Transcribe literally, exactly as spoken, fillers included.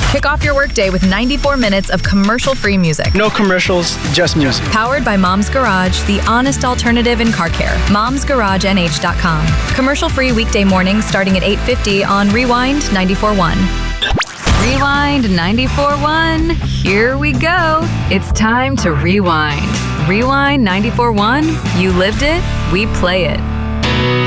Kick off your workday with ninety-four minutes of commercial-free music. No commercials, just music. Powered by Mom's Garage, the honest alternative in car care. moms garage n h dot com. Commercial-free weekday mornings starting at eight fifty on Rewind ninety-four point one. Rewind ninety-four point one. Here we go. It's time to rewind. Rewind ninety-four point one. You lived it, we play it.